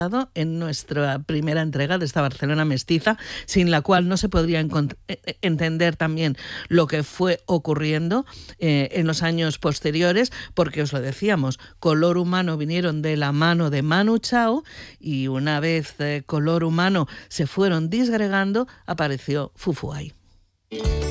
en nuestra primera entrega de esta Barcelona mestiza, sin la cual no se podría entender también lo que fue ocurriendo en los años posteriores, porque os lo decíamos, Color Humano vinieron de la mano de Manu Chao y una vez Color Humano se fueron disgregando, apareció Fufu Ay.